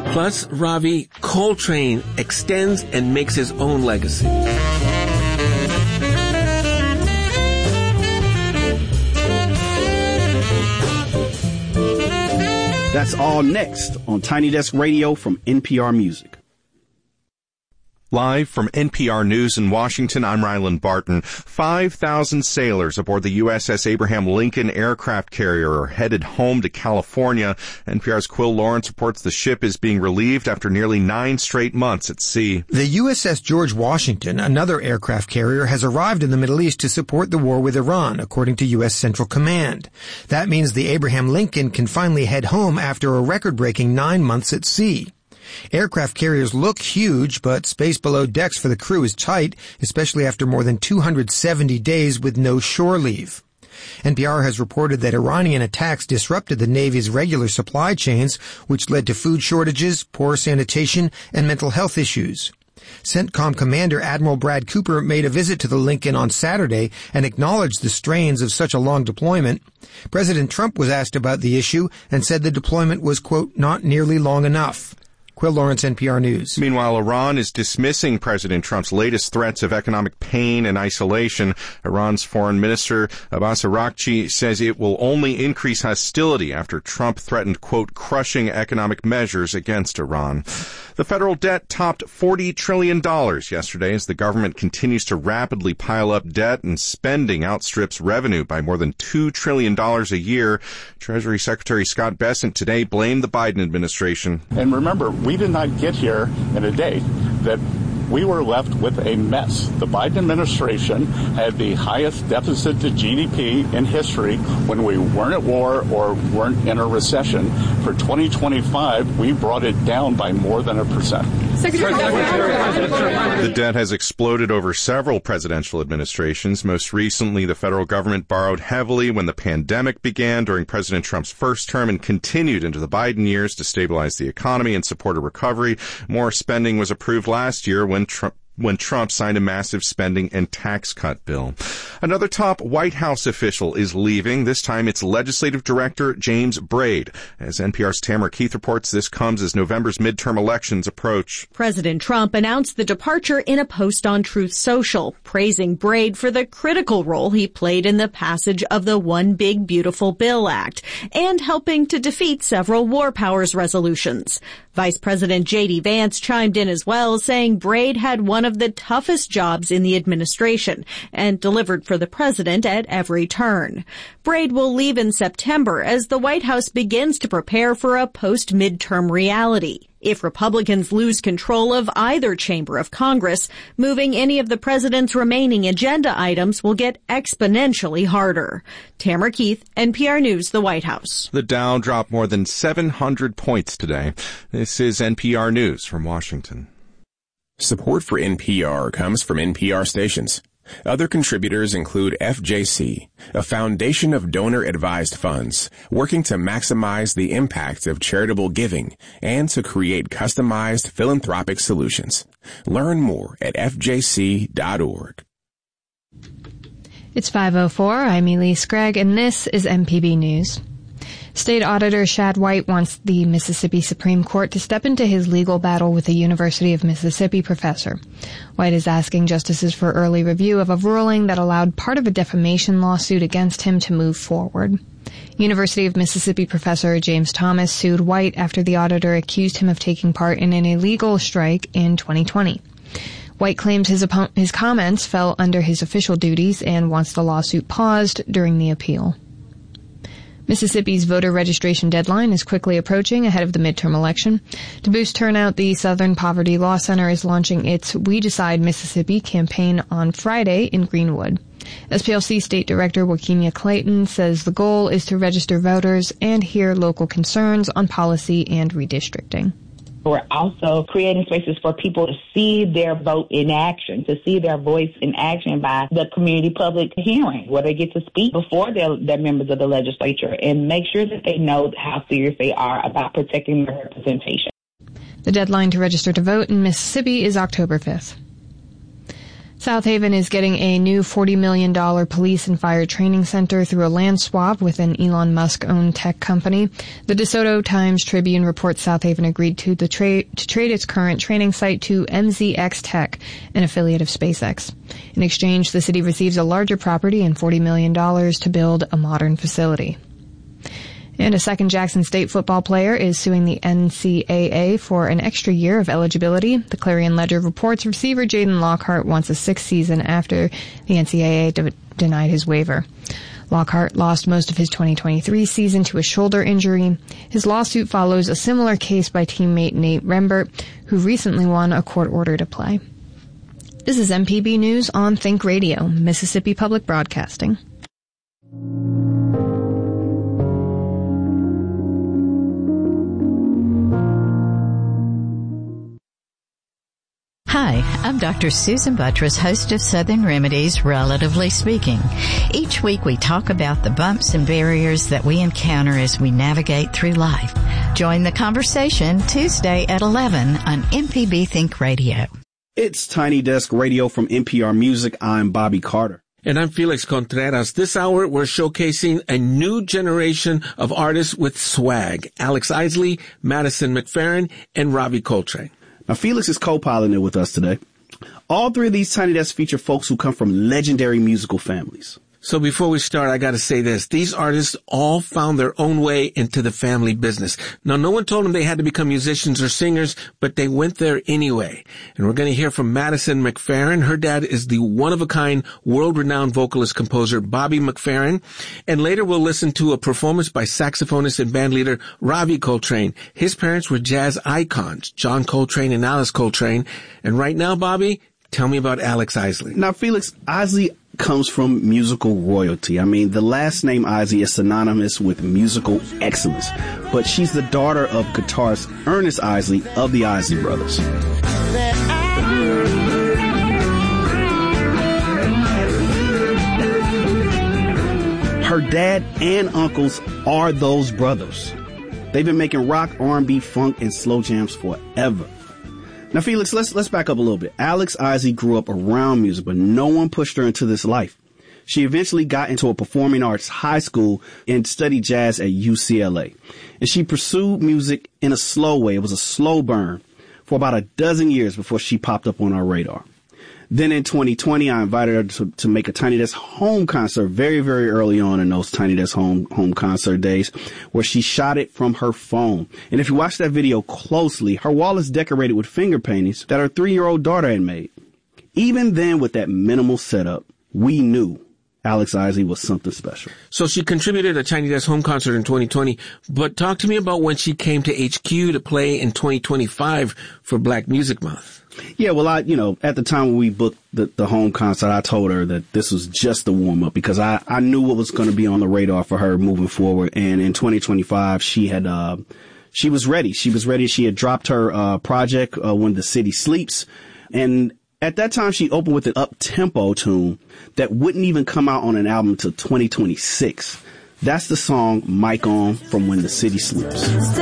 Plus, Ravi Coltrane extends and makes his own legacy. That's all next on Tiny Desk Radio from NPR Music. Live from NPR News in Washington, I'm Ryland Barton. 5,000 sailors aboard the USS Abraham Lincoln aircraft carrier are headed home to California. NPR's Quill Lawrence reports the ship is being relieved after nearly 9 straight months at sea. The USS George Washington, another aircraft carrier, has arrived in the Middle East to support the war with Iran, according to U.S. Central Command. That means the Abraham Lincoln can finally head home after a record-breaking 9 months at sea. Aircraft carriers look huge, but space below decks for the crew is tight, especially after more than 270 days with no shore leave. NPR has reported that Iranian attacks disrupted the Navy's regular supply chains, which led to food shortages, poor sanitation, and mental health issues. CENTCOM Commander Admiral Brad Cooper made a visit to the Lincoln on Saturday and acknowledged the strains of such a long deployment. President Trump was asked about the issue and said the deployment was, quote, not nearly long enough. Quill Lawrence, NPR News. Meanwhile, Iran is dismissing President Trump's latest threats of economic pain and isolation. Iran's Foreign Minister Abbas Araghchi says it will only increase hostility after Trump threatened, quote, crushing economic measures against Iran. The federal debt topped $40 trillion yesterday as the government continues to rapidly pile up debt and spending outstrips revenue by more than $2 trillion a year. Treasury Secretary Scott Bessent today blamed the Biden administration. And remember, we did not get here in a day. That we were left with a mess. The Biden administration had the highest deficit to GDP in history when we weren't at war or weren't in a recession. For 2025, we brought it down by more than 1%. The debt has exploded over several presidential administrations. Most recently, the federal government borrowed heavily when the pandemic began during President Trump's first term and continued into the Biden years to stabilize the economy and support a recovery. More spending was approved last year when Trump signed a massive spending and tax cut bill. Another top White House official is leaving. This time it's Legislative Director James Braid. As NPR's Tamara Keith reports, this comes as November's midterm elections approach. President Trump announced the departure in a post on Truth Social, praising Braid for the critical role he played in the passage of the One Big Beautiful Bill Act and helping to defeat several war powers resolutions. Vice President J.D. Vance chimed in as well, saying Braid had one of the toughest jobs in the administration and delivered for the president at every turn. Braid will leave in September as the White House begins to prepare for a post-midterm reality. If Republicans lose control of either chamber of Congress, moving any of the president's remaining agenda items will get exponentially harder. Tamara Keith, NPR News, the White House. The Dow dropped more than 700 points today. This is NPR News from Washington. Support for NPR comes from NPR stations. Other contributors include FJC, a foundation of donor-advised funds working to maximize the impact of charitable giving and to create customized philanthropic solutions. Learn more at fjc.org. It's 5:04. I'm Elise Gregg, and this is MPB News. State Auditor Shad White wants the Mississippi Supreme Court to step into his legal battle with a University of Mississippi professor. White is asking justices for early review of a ruling that allowed part of a defamation lawsuit against him to move forward. University of Mississippi professor James Thomas sued White after the auditor accused him of taking part in an illegal strike in 2020. White claims his comments fell under his official duties and wants the lawsuit paused during the appeal. Mississippi's voter registration deadline is quickly approaching ahead of the midterm election. To boost turnout, the Southern Poverty Law Center is launching its We Decide Mississippi campaign on Friday in Greenwood. SPLC State Director Wakinia Clayton says the goal is to register voters and hear local concerns on policy and redistricting. We're also creating spaces for people to see their vote in action, to see their voice in action by the community public hearing, where they get to speak before they're members of the legislature and make sure that they know how serious they are about protecting their representation. The deadline to register to vote in Mississippi is October 5th. South Haven is getting a new $40 million police and fire training center through a land swap with an Elon Musk-owned tech company. The DeSoto Times-Tribune reports South Haven agreed to trade its current training site to MZX Tech, an affiliate of SpaceX. In exchange, the city receives a larger property and $40 million to build a modern facility. And a second Jackson State football player is suing the NCAA for an extra year of eligibility. The Clarion Ledger reports receiver Jaden Lockhart wants a sixth season after the NCAA denied his waiver. Lockhart lost most of his 2023 season to a shoulder injury. His lawsuit follows a similar case by teammate Nate Rembert, who recently won a court order to play. This is MPB News on Think Radio, Mississippi Public Broadcasting. Hi, I'm Dr. Susan Buttress, host of Southern Remedies, Relatively Speaking. Each week we talk about the bumps and barriers that we encounter as we navigate through life. Join the conversation Tuesday at 11 on MPB Think Radio. It's Tiny Desk Radio from NPR Music. I'm Bobby Carter. And I'm Felix Contreras. This hour, we're showcasing a new generation of artists with swag. Alex Isley, Madison McFerrin, and Ravi Coltrane. Now, Felix is co-piloting it with us today. All three of these Tiny Desks feature folks who come from legendary musical families. So before we start, I got to say this. These artists all found their own way into the family business. Now, no one told them they had to become musicians or singers, but they went there anyway. And we're going to hear from Madison McFerrin. Her dad is the one-of-a-kind, world-renowned vocalist-composer Bobby McFerrin. And later we'll listen to a performance by saxophonist and bandleader Ravi Coltrane. His parents were jazz icons, John Coltrane and Alice Coltrane. And right now, Bobby, tell me about Alex Isley. Now, Felix, Isley comes from musical royalty. I mean, the last name Isley is synonymous with musical excellence. But she's the daughter of guitarist Ernest Isley of the Isley Brothers. Her dad and uncles are those brothers. They've been making rock, R&B, funk, and slow jams forever. Now, Felix, let's back up a little bit. Alex Isley grew up around music, but no one pushed her into this life. She eventually got into a performing arts high school and studied jazz at UCLA. And she pursued music in a slow way. It was a slow burn for about a dozen years before she popped up on our radar. Then in 2020, I invited her to make a Tiny Desk home concert very, very early on in those Tiny Desk home concert days, where she shot it from her phone. And if you watch that video closely, her wall is decorated with finger paintings that her 3-year-old daughter had made. Even then, with that minimal setup, we knew Alex Isley was something special. So she contributed a Tiny Desk home concert in 2020, but talk to me about when she came to HQ to play in 2025 for Black Music Month. Yeah, well, at the time when we booked the home concert, I told her that this was just the warm-up because I knew what was going to be on the radar for her moving forward. And in 2025, she was ready. She was ready. She had dropped her project, When the City Sleeps. And at that time, she opened with an up-tempo tune that wouldn't even come out on an album until 2026. That's the song Mic On from When the City Sleeps.